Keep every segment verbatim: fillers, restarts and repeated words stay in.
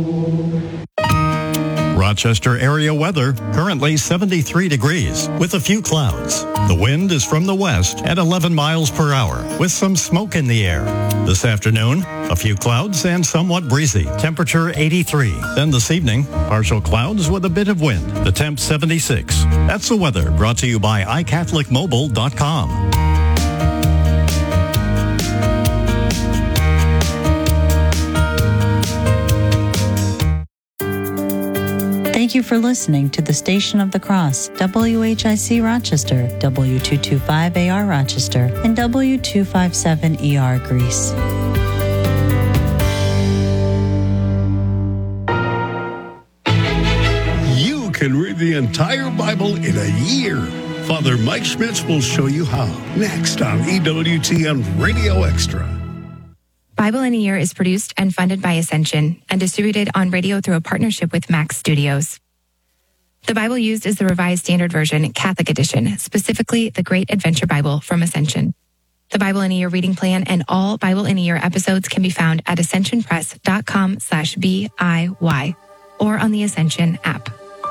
Rochester area weather, currently seventy-three degrees with a few clouds. The wind is from the west at eleven miles per hour with some smoke in the air. This afternoon, a few clouds and somewhat breezy. Temperature eighty-three. Then this evening, partial clouds with a bit of wind. The temp seventy-six. That's the weather brought to you by i catholic mobile dot com. Thank you for listening to the Station of the Cross, W H I C Rochester, W two twenty-five A R Rochester, and W two fifty-seven E R Greece. You can read the entire Bible in a year. Father Mike Schmitz will show you how. Next on E W T N Radio Extra. Bible in a Year is produced and funded by Ascension and distributed on radio through a partnership with Max Studios. The Bible used is the Revised Standard Version, Catholic Edition, specifically the Great Adventure Bible from Ascension. The Bible in a Year reading plan and all Bible in a Year episodes can be found at ascensionpress.com slash B-I-Y or on the Ascension app.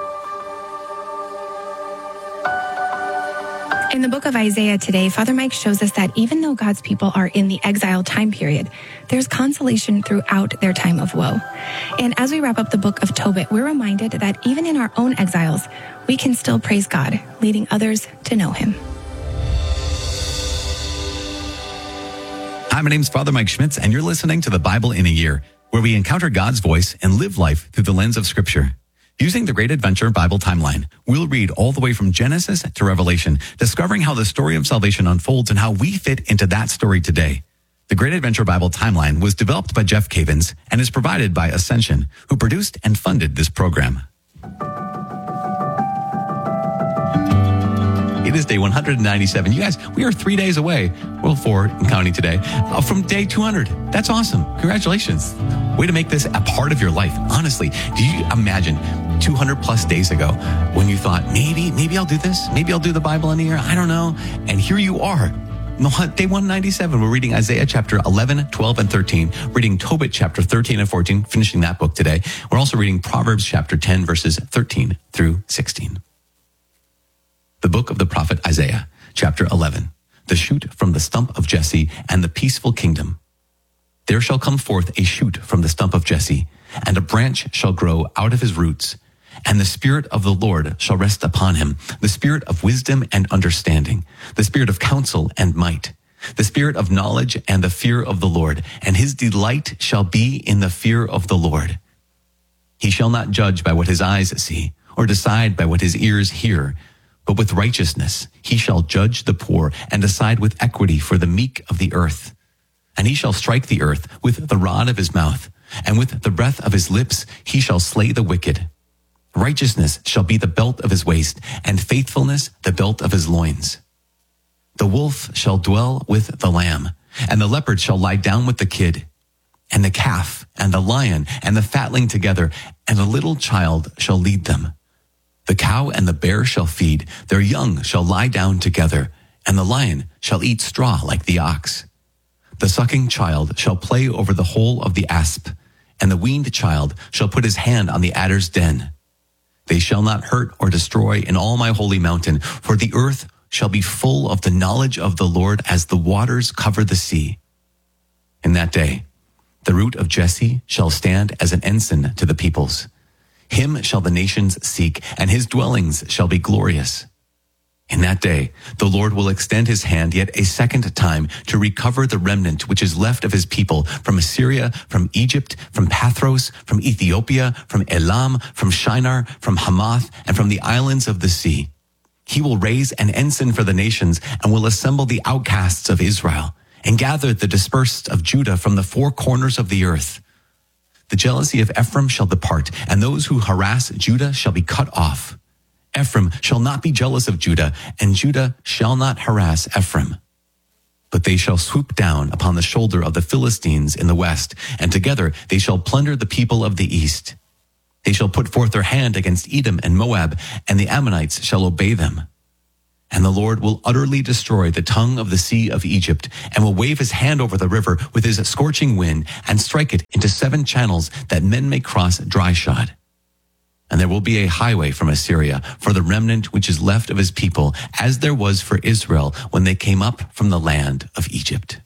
In the book of Isaiah today, Father Mike shows us that even though God's people are in the exile time period, there's consolation throughout their time of woe. And as we wrap up the book of Tobit, we're reminded that even in our own exiles, we can still praise God, leading others to know Him. Hi, my name's Father Mike Schmitz, and you're listening to the Bible in a Year, where we encounter God's voice and live life through the lens of Scripture. Using the Great Adventure Bible Timeline, we'll read all the way from Genesis to Revelation, discovering how the story of salvation unfolds and how we fit into that story today. The Great Adventure Bible Timeline was developed by Jeff Cavins and is provided by Ascension, who produced and funded this program. It is day one hundred ninety-seven. You guys, we are three days away, well, four and counting today, uh, from day two hundred. That's awesome. Congratulations. Way to make this a part of your life. Honestly, do you imagine two hundred plus days ago when you thought, maybe, maybe I'll do this. Maybe I'll do the Bible in a year. I don't know. And here you are. Day one ninety-seven, we're reading Isaiah chapter eleven, twelve, and thirteen, reading Tobit chapter thirteen and fourteen, finishing that book today. We're also reading Proverbs chapter ten, verses thirteen through sixteen. The book of the prophet Isaiah, chapter eleven, the shoot from the stump of Jesse and the peaceful kingdom. There shall come forth a shoot from the stump of Jesse, and a branch shall grow out of his roots. And the Spirit of the Lord shall rest upon him, the Spirit of wisdom and understanding, the Spirit of counsel and might, the Spirit of knowledge and the fear of the Lord, and his delight shall be in the fear of the Lord. He shall not judge by what his eyes see, or decide by what his ears hear, but with righteousness he shall judge the poor and decide with equity for the meek of the earth. And he shall strike the earth with the rod of his mouth, and with the breath of his lips he shall slay the wicked. Righteousness shall be the belt of his waist, and faithfulness the belt of his loins. The wolf shall dwell with the lamb, and the leopard shall lie down with the kid, and the calf and the lion and the fatling together, and a little child shall lead them. The cow and the bear shall feed, their young shall lie down together, and the lion shall eat straw like the ox. The sucking child shall play over the hole of the asp, and the weaned child shall put his hand on the adder's den. They shall not hurt or destroy in all my holy mountain, for the earth shall be full of the knowledge of the Lord as the waters cover the sea. In that day, the root of Jesse shall stand as an ensign to the peoples. Him shall the nations seek, and his dwellings shall be glorious. In that day, the Lord will extend his hand yet a second time to recover the remnant which is left of his people from Assyria, from Egypt, from Pathros, from Ethiopia, from Elam, from Shinar, from Hamath, and from the islands of the sea. He will raise an ensign for the nations and will assemble the outcasts of Israel and gather the dispersed of Judah from the four corners of the earth. The jealousy of Ephraim shall depart, and those who harass Judah shall be cut off. Ephraim shall not be jealous of Judah, and Judah shall not harass Ephraim. But they shall swoop down upon the shoulder of the Philistines in the west, and together they shall plunder the people of the east. They shall put forth their hand against Edom and Moab, and the Ammonites shall obey them. And the Lord will utterly destroy the tongue of the sea of Egypt, and will wave his hand over the river with his scorching wind, and strike it into seven channels, that men may cross dry shod. And there will be a highway from Assyria for the remnant which is left of his people, as there was for Israel when they came up from the land of Egypt.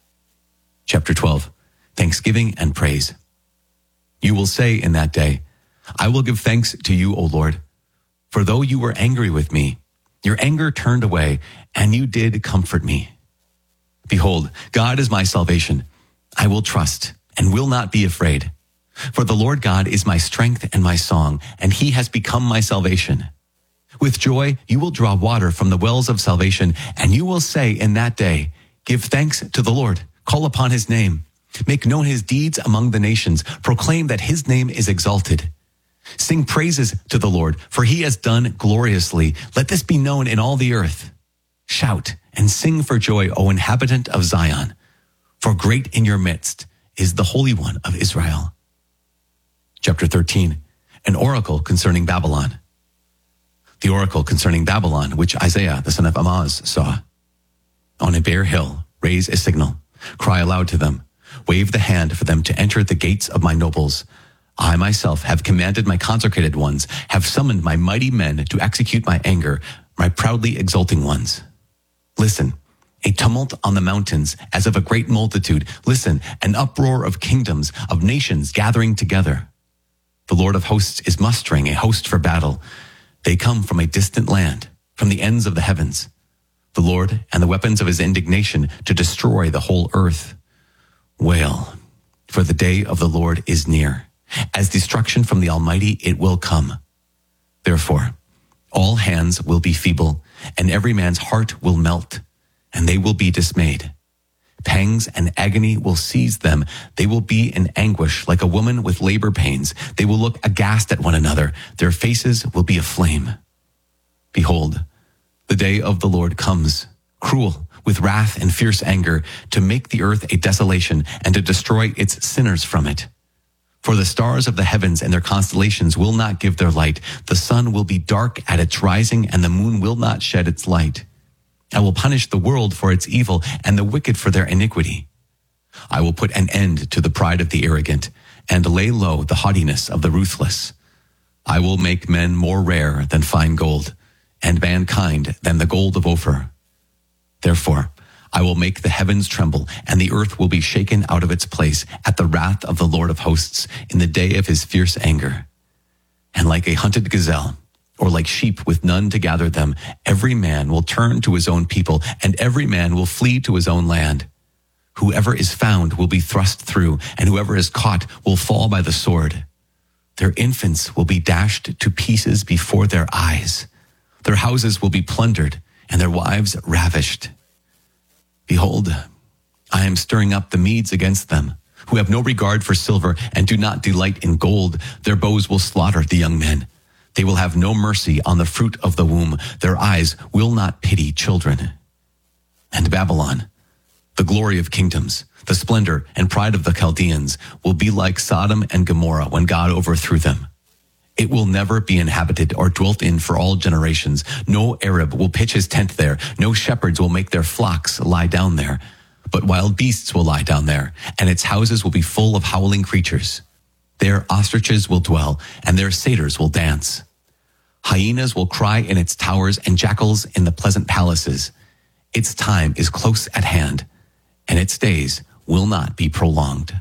Chapter twelve, Thanksgiving and Praise. You will say in that day, I will give thanks to you, O Lord, for though you were angry with me, your anger turned away, and you did comfort me. Behold, God is my salvation. I will trust and will not be afraid. For the Lord God is my strength and my song, and he has become my salvation. With joy you will draw water from the wells of salvation, and you will say in that day, give thanks to the Lord, call upon his name. Make known his deeds among the nations, proclaim that his name is exalted. Sing praises to the Lord, for he has done gloriously. Let this be known in all the earth. Shout and sing for joy, O inhabitant of Zion, for great in your midst is the Holy One of Israel. Chapter thirteen, an oracle concerning Babylon. The oracle concerning Babylon, which Isaiah the son of Amoz saw. On a bare hill, raise a signal, cry aloud to them, wave the hand for them to enter the gates of my nobles. I myself have commanded my consecrated ones, have summoned my mighty men to execute my anger, my proudly exulting ones. Listen, a tumult on the mountains as of a great multitude. Listen, an uproar of kingdoms, of nations gathering together. The Lord of hosts is mustering a host for battle. They come from a distant land, from the ends of the heavens. The Lord and the weapons of his indignation to destroy the whole earth. Wail, for the day of the Lord is near. As destruction from the Almighty it will come. Therefore, all hands will be feeble, and every man's heart will melt, and they will be dismayed. Pangs and agony will seize them. They will be in anguish like a woman with labor pains. They will look aghast at one another. Their faces will be aflame. Behold, the day of the Lord comes, cruel, with wrath and fierce anger, to make the earth a desolation and to destroy its sinners from it. For the stars of the heavens and their constellations will not give their light. The sun will be dark at its rising, and the moon will not shed its light. I will punish the world for its evil and the wicked for their iniquity. I will put an end to the pride of the arrogant and lay low the haughtiness of the ruthless. I will make men more rare than fine gold, and mankind than the gold of Ophir. Therefore, I will make the heavens tremble, and the earth will be shaken out of its place at the wrath of the Lord of hosts in the day of his fierce anger. And like a hunted gazelle, or like sheep with none to gather them, every man will turn to his own people, and every man will flee to his own land. Whoever is found will be thrust through, and whoever is caught will fall by the sword. Their infants will be dashed to pieces before their eyes. Their houses will be plundered, and their wives ravished. Behold, I am stirring up the Medes against them, who have no regard for silver and do not delight in gold. Their bows will slaughter the young men. They will have no mercy on the fruit of the womb. Their eyes will not pity children. And Babylon, the glory of kingdoms, the splendor and pride of the Chaldeans, will be like Sodom and Gomorrah when God overthrew them. It will never be inhabited or dwelt in for all generations. No Arab will pitch his tent there. No shepherds will make their flocks lie down there. But wild beasts will lie down there, and its houses will be full of howling creatures. There ostriches will dwell, and their satyrs will dance. Hyenas will cry in its towers, and jackals in the pleasant palaces. Its time is close at hand, and its days will not be prolonged.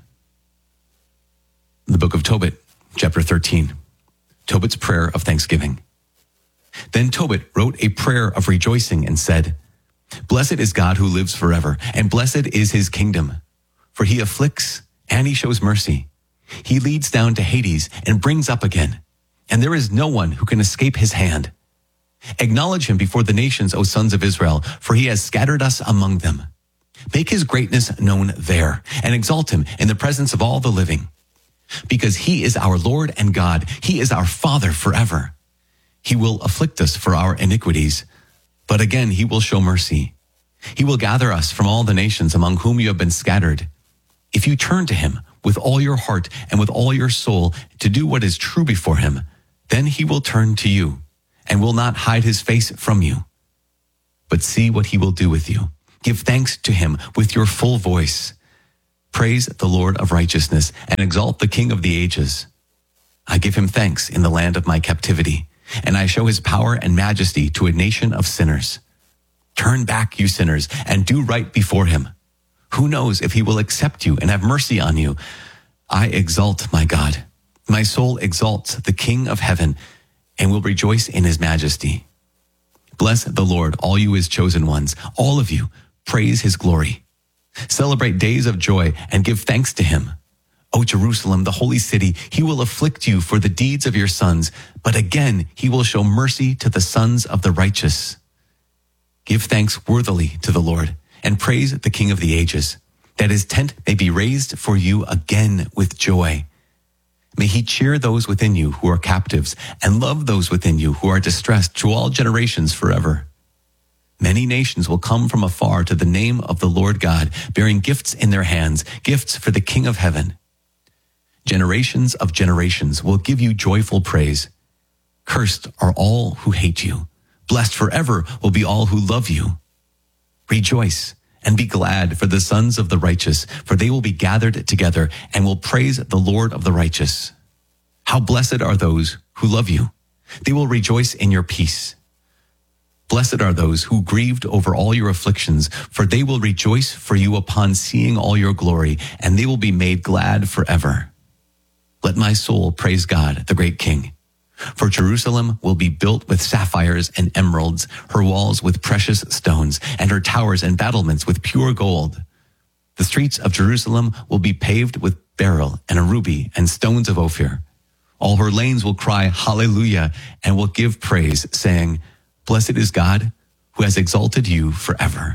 The book of Tobit, chapter thirteen. Tobit's prayer of thanksgiving. Then Tobit wrote a prayer of rejoicing and said, Blessed is God who lives forever, and blessed is his kingdom. For he afflicts and he shows mercy. He leads down to Hades and brings up again, and there is no one who can escape his hand. Acknowledge him before the nations, O sons of Israel, for he has scattered us among them. Make his greatness known there, and exalt him in the presence of all the living. Because he is our Lord and God, he is our Father forever. He will afflict us for our iniquities, but again he will show mercy. He will gather us from all the nations among whom you have been scattered. If you turn to him with all your heart and with all your soul to do what is true before him, then he will turn to you and will not hide his face from you. but see what he will do with you. Give thanks to him with your full voice. Praise the Lord of righteousness and exalt the King of the ages. I give him thanks in the land of my captivity, and I show his power and majesty to a nation of sinners. Turn back, you sinners, and do right before him. Who knows if he will accept you and have mercy on you? I exalt my God. My soul exalts the King of heaven and will rejoice in his majesty. Bless the Lord, all you his chosen ones, all of you. Praise his glory. Celebrate days of joy and give thanks to him. O Jerusalem, the holy city, he will afflict you for the deeds of your sons, but again he will show mercy to the sons of the righteous. Give thanks worthily to the Lord and praise the King of the ages, that his tent may be raised for you again with joy. May he cheer those within you who are captives and love those within you who are distressed to all generations forever. Many nations will come from afar to the name of the Lord God, bearing gifts in their hands, gifts for the King of heaven. Generations of generations will give you joyful praise. Cursed are all who hate you. Blessed forever will be all who love you. Rejoice and be glad for the sons of the righteous, for they will be gathered together and will praise the Lord of the righteous. How blessed are those who love you. They will rejoice in your peace. Blessed are those who grieved over all your afflictions, for they will rejoice for you upon seeing all your glory, and they will be made glad forever. Let my soul praise God, the great King. For Jerusalem will be built with sapphires and emeralds, her walls with precious stones, and her towers and battlements with pure gold. The streets of Jerusalem will be paved with beryl and a ruby and stones of Ophir. All her lanes will cry hallelujah and will give praise, saying, Blessed is God who has exalted you forever.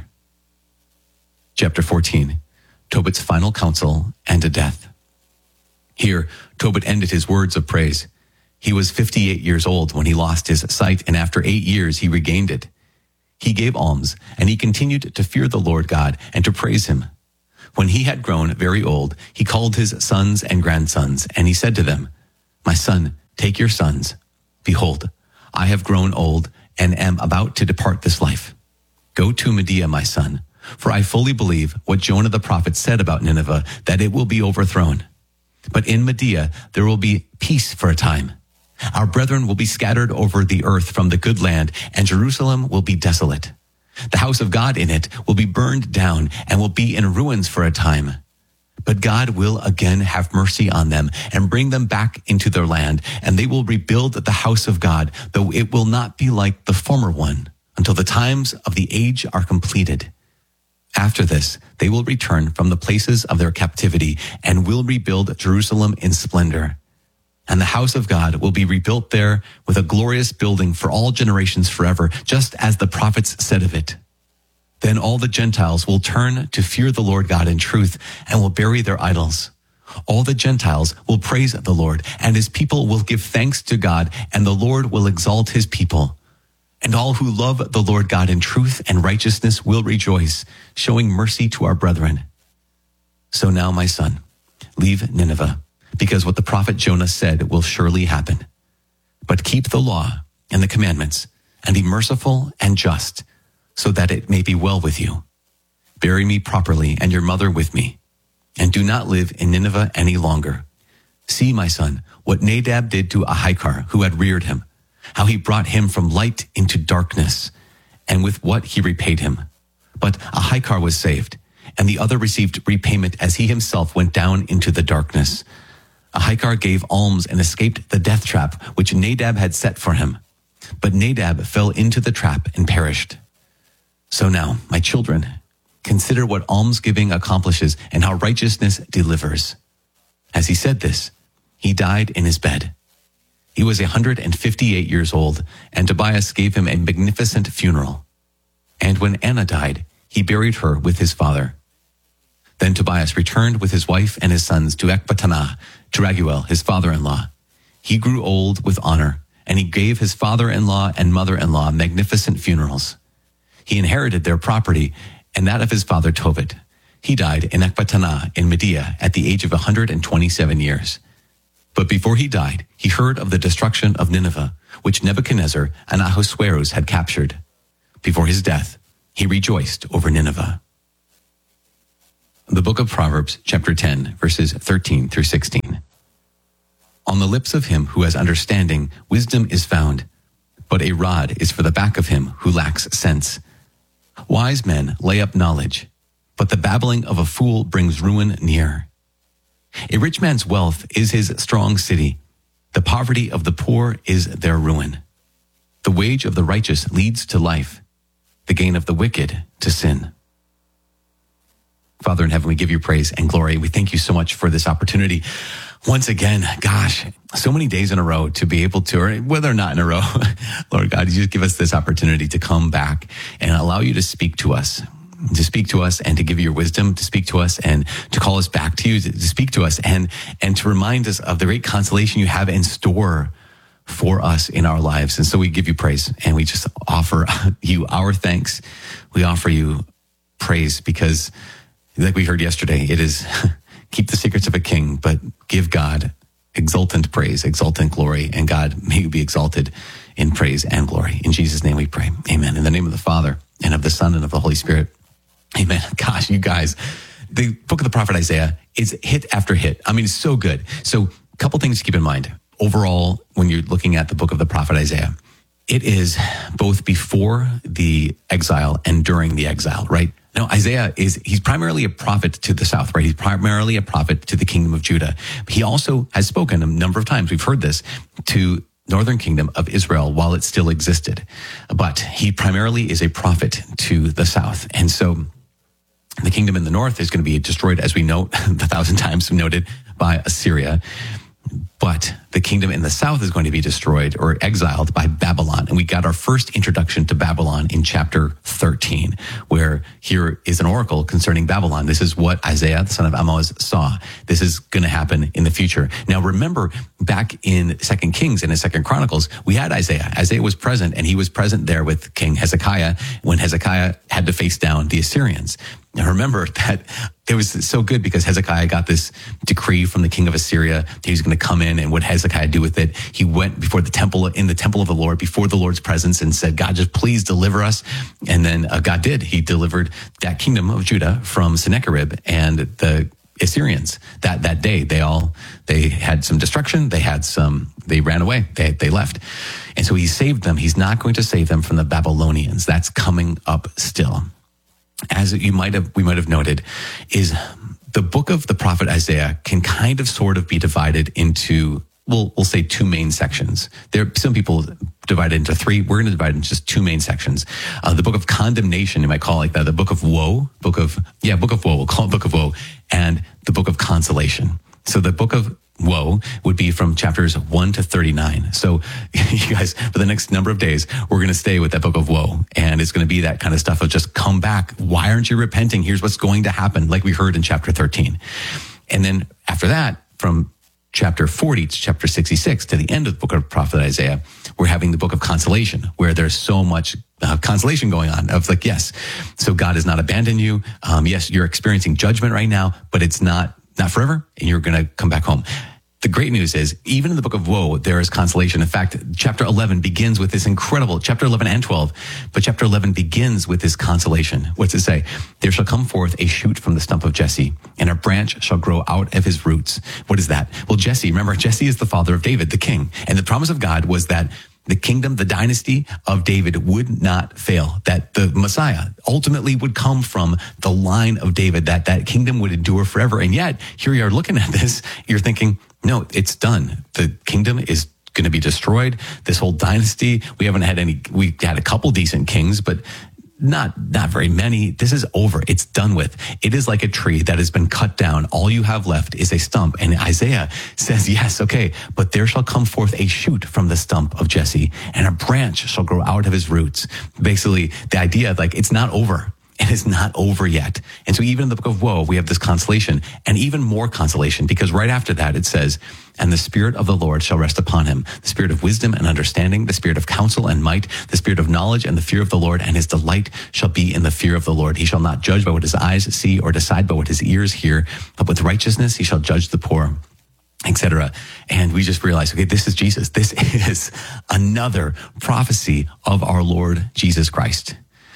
Chapter fourteen, Tobit's final counsel and a death. Here, Tobit ended his words of praise. He was fifty-eight years old when he lost his sight, and after eight years he regained it. He gave alms, and he continued to fear the Lord God and to praise him. When he had grown very old, he called his sons and grandsons, and he said to them, My son, take your sons. Behold, I have grown old and am about to depart this life. Go to Media, my son, for I fully believe what Jonah the prophet said about Nineveh, that it will be overthrown. But in Media there will be peace for a time. Our brethren will be scattered over the earth from the good land, and Jerusalem will be desolate. The house of God in it will be burned down and will be in ruins for a time. But God will again have mercy on them and bring them back into their land, and they will rebuild the house of God, though it will not be like the former one, until the times of the age are completed. After this, they will return from the places of their captivity and will rebuild Jerusalem in splendor. And the house of God will be rebuilt there with a glorious building for all generations forever, just as the prophets said of it. Then all the Gentiles will turn to fear the Lord God in truth and will bury their idols. All the Gentiles will praise the Lord, and his people will give thanks to God, and the Lord will exalt his people. And all who love the Lord God in truth and righteousness will rejoice, showing mercy to our brethren. So now, my son, leave Nineveh, because what the prophet Jonah said will surely happen. But keep the law and the commandments, and be merciful and just, so that it may be well with you. Bury me properly and your mother with me, and do not live in Nineveh any longer. See, my son, what Nadab did to Ahikar, who had reared him, how he brought him from light into darkness, and with what he repaid him. But Ahikar was saved, and the other received repayment as he himself went down into the darkness. Ahikar gave alms and escaped the death trap which Nadab had set for him. But Nadab fell into the trap and perished. So now, my children, consider what almsgiving accomplishes and how righteousness delivers. As he said this, he died in his bed. He was one hundred fifty-eight years old, and Tobias gave him a magnificent funeral. And when Anna died, he buried her with his father. Then Tobias returned with his wife and his sons to Ecbatana, to Raguel, his father-in-law. He grew old with honor, and he gave his father-in-law and mother-in-law magnificent funerals. He inherited their property and that of his father Tobit. He died in Ecbatana in Media at the age of one hundred twenty-seven years. But before he died, he heard of the destruction of Nineveh, which Nebuchadnezzar and Ahasuerus had captured. Before his death, he rejoiced over Nineveh. The book of Proverbs, chapter ten, verses thirteen through sixteen. On the lips of him who has understanding, wisdom is found, but a rod is for the back of him who lacks sense. Wise men lay up knowledge, but the babbling of a fool brings ruin near. A rich man's wealth is his strong city. The poverty of the poor is their ruin. The wage of the righteous leads to life, the gain of the wicked to sin. Father in heaven, we give you praise and glory. We thank you so much for this opportunity. Once again, gosh, so many days in a row to be able to, or whether or not in a row, Lord God, you just give us this opportunity to come back and allow you to speak to us, to speak to us and to give you your wisdom, to speak to us and to call us back to you, to, to speak to us and, and to remind us of the great consolation you have in store for us in our lives. And so we give you praise and we just offer you our thanks. We offer you praise because, like we heard yesterday, it is keep the secrets of a king, but give God exultant praise, exultant glory, and God may you be exalted in praise and glory. In Jesus' name we pray. Amen. In the name of the Father and of the Son and of the Holy Spirit. Amen. Gosh, you guys, the book of the prophet Isaiah is hit after hit. I mean, it's so good. So a couple things to keep in mind. Overall, when you're looking at the book of the prophet Isaiah, it is both before the exile and during the exile, right? Now, Isaiah is, he's primarily a prophet to the south, right? He's primarily a prophet to the kingdom of Judah. He also has spoken a number of times, we've heard this, to northern kingdom of Israel while it still existed. But he primarily is a prophet to the south. And so the kingdom in the north is going to be destroyed, as we note, a thousand times noted, by Assyria. But the kingdom in the south is going to be destroyed or exiled by Babylon. And we got our first introduction to Babylon in chapter thirteen, where here is an oracle concerning Babylon. This is what Isaiah, the son of Amoz, saw. This is going to happen in the future. Now, remember, back in Second Kings and in Second Chronicles, we had Isaiah. Isaiah was present, and he was present there with King Hezekiah when Hezekiah had to face down the Assyrians. Now, remember that it was so good because Hezekiah got this decree from the king of Assyria that he was going to come in, and what Hezekiah do with it? He went before the temple, in the temple of the Lord, before the Lord's presence, and said, God, just please deliver us. And then uh, God did. He delivered that kingdom of Judah from Sennacherib and the Assyrians. That that day, they all, they had some destruction. They had some, they ran away. They, they left. And so he saved them. He's not going to save them from the Babylonians. That's coming up still. As you might have, we might have noted, is the book of the prophet Isaiah can kind of sort of be divided into, we'll, we'll say two main sections. There, some people divide it into three. We're going to divide it into just two main sections. Uh, the book of condemnation, you might call it like that. The book of woe, book of, yeah, book of woe. We'll call it book of woe, and the book of consolation. So the book of woe would be from chapters one to thirty-nine. So you guys, for the next number of days, we're going to stay with that book of woe. And it's going to be that kind of stuff of just come back. Why aren't you repenting? Here's what's going to happen, like we heard in chapter thirteen. And then after that, from chapter forty to chapter sixty-six, to the end of the book of prophet Isaiah, we're having the book of consolation, where there's so much uh, consolation going on of like, yes, so God has not abandoned you. Um, yes, you're experiencing judgment right now, but it's not Not forever, and you're going to come back home. The great news is, even in the book of woe, there is consolation. In fact, chapter eleven begins with this incredible, chapter eleven and twelve, but chapter eleven begins with this consolation. What's it say? There shall come forth a shoot from the stump of Jesse, and a branch shall grow out of his roots. What is that? Well, Jesse, remember, Jesse is the father of David, the king. And the promise of God was that the kingdom, the dynasty of David would not fail, that the Messiah ultimately would come from the line of David, that that kingdom would endure forever. And yet, here you are looking at this, you're thinking, no, it's done. The kingdom is going to be destroyed. This whole dynasty, we haven't had any, we had a couple decent kings, but not, not very many. This is over. It's done with. It is like a tree that has been cut down. All you have left is a stump. And Isaiah says, yes, okay, but there shall come forth a shoot from the stump of Jesse, and a branch shall grow out of his roots. Basically, the idea of like, it's not over. It is not over yet. And so even in the book of woe, we have this consolation, and even more consolation, because right after that it says, and the Spirit of the Lord shall rest upon him, the Spirit of wisdom and understanding, the Spirit of counsel and might, the Spirit of knowledge and the fear of the Lord, and his delight shall be in the fear of the Lord. He shall not judge by what his eyes see or decide by what his ears hear, but with righteousness he shall judge the poor, et cetera. And we just realized, okay, this is Jesus. This is another prophecy of our Lord Jesus Christ.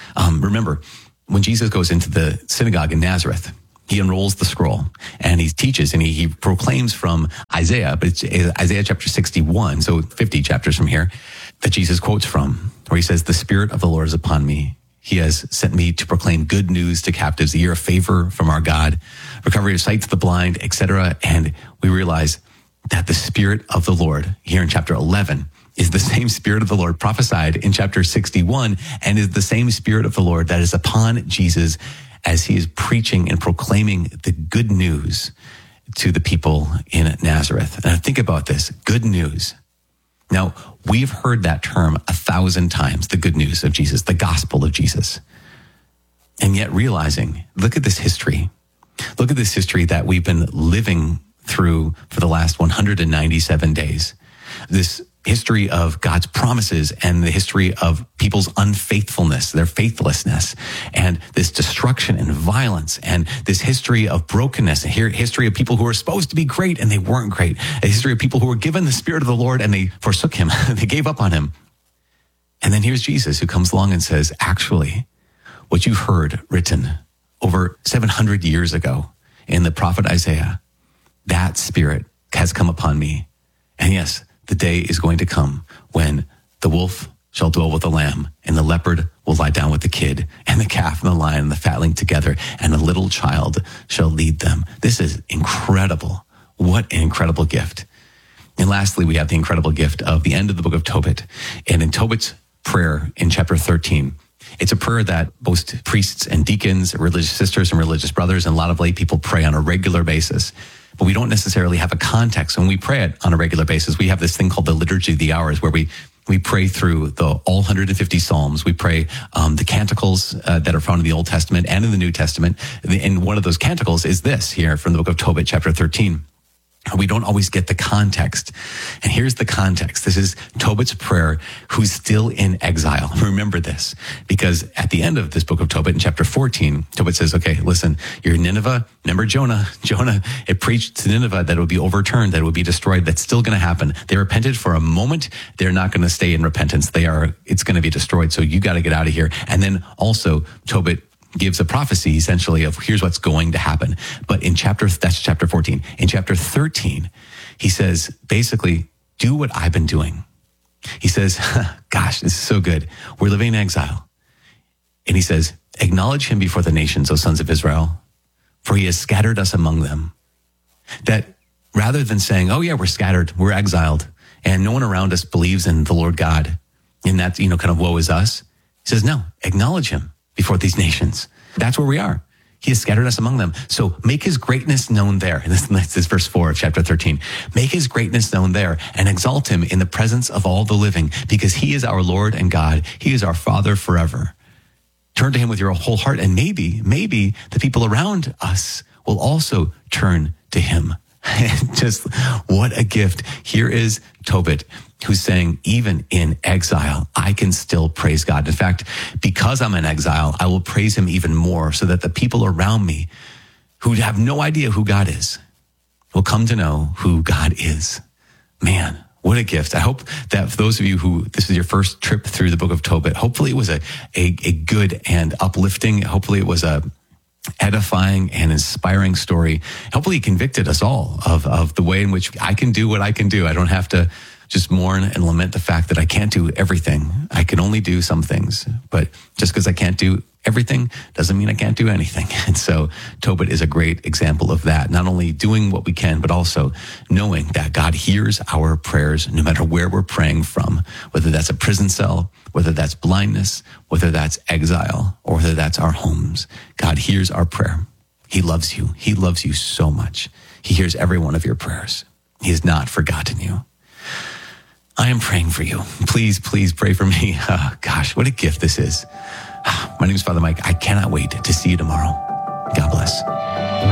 Um, remember, when Jesus goes into the synagogue in Nazareth, he unrolls the scroll and he teaches and he, he proclaims from Isaiah, but it's Isaiah chapter sixty-one, so fifty chapters from here, that Jesus quotes from, where he says, "The Spirit of the Lord is upon me. He has sent me to proclaim good news to captives, the year of favor from our God, recovery of sight to the blind, et cetera" And we realize that the Spirit of the Lord here in chapter eleven is the same Spirit of the Lord prophesied in chapter sixty-one and is the same Spirit of the Lord that is upon Jesus as he is preaching and proclaiming the good news to the people in Nazareth. And think about this, good news. Now, we've heard that term a thousand times, the good news of Jesus, the gospel of Jesus. And yet realizing, look at this history. Look at this history that we've been living through for the last one hundred ninety-seven days. This history of God's promises and the history of people's unfaithfulness, their faithlessness, and this destruction and violence, and this history of brokenness, a history of people who were supposed to be great and they weren't great, a history of people who were given the Spirit of the Lord and they forsook him, they gave up on him. And then here's Jesus who comes along and says, actually, what you heard written over seven hundred years ago in the prophet Isaiah, that Spirit has come upon me. And yes, the day is going to come when the wolf shall dwell with the lamb, and the leopard will lie down with the kid, and the calf and the lion and the fatling together, and a little child shall lead them. This is incredible. What an incredible gift. And lastly, we have the incredible gift of the end of the book of Tobit. And in Tobit's prayer in chapter thirteen, it's a prayer that both priests and deacons, religious sisters and religious brothers, and a lot of lay people pray on a regular basis. But we don't necessarily have a context. When we pray it on a regular basis, we have this thing called the Liturgy of the Hours, where we we pray through the all one hundred fifty Psalms. We pray um, the canticles uh, that are found in the Old Testament and in the New Testament. And one of those canticles is this here from the book of Tobit, chapter thirteen. We don't always get the context. And here's the context. This is Tobit's prayer, who's still in exile. Remember this, because at the end of this book of Tobit in chapter fourteen, Tobit says, okay, listen, you're in Nineveh. Remember Jonah. Jonah, it preached to Nineveh that it would be overturned, that it would be destroyed. That's still going to happen. They repented for a moment. They're not going to stay in repentance. They are, it's going to be destroyed. So you got to get out of here. And then also Tobit gives a prophecy essentially of here's what's going to happen. But in chapter, that's chapter fourteen. In chapter thirteen, he says, basically, do what I've been doing. He says, gosh, this is so good. We're living in exile. And he says, acknowledge him before the nations, O sons of Israel, for he has scattered us among them. That rather than saying, oh yeah, we're scattered, we're exiled, and no one around us believes in the Lord God, and that, you know, kind of woe is us. He says, no, acknowledge him before these nations. That's where we are. He has scattered us among them. So make his greatness known there. And this, this is verse four of chapter thirteen. Make his greatness known there and exalt him in the presence of all the living, because he is our Lord and God. He is our Father forever. Turn to him with your whole heart, and maybe, maybe the people around us will also turn to him. And just what a gift. Here is Tobit, who's saying, even in exile, I can still praise God. In fact, because I'm in exile, I will praise him even more, so that the people around me who have no idea who God is will come to know who God is. Man, what a gift. I hope that for those of you who, this is your first trip through the book of Tobit, hopefully it was a, a, a good and uplifting, hopefully it was a edifying and inspiring story. Hopefully it convicted us all of, of the way in which I can do what I can do. I don't have to just mourn and lament the fact that I can't do everything. I can only do some things, but just because I can't do everything doesn't mean I can't do anything. And so Tobit is a great example of that. Not only doing what we can, but also knowing that God hears our prayers no matter where we're praying from, whether that's a prison cell, whether that's blindness, whether that's exile, or whether that's our homes. God hears our prayer. He loves you. He loves you so much. He hears every one of your prayers. He has not forgotten you. I am praying for you. Please, please pray for me. Oh, gosh, what a gift this is. My name is Father Mike. I cannot wait to see you tomorrow. God bless.